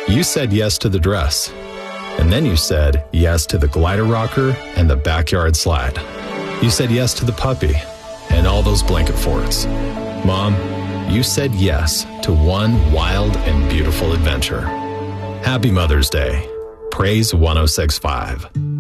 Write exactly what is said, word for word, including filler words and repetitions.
You said yes to the dress. And then you said yes to the glider rocker and the backyard slide. You said yes to the puppy and all those blanket forts. Mom, you said yes to one wild and beautiful adventure. Happy Mother's Day. Praise one oh six point five.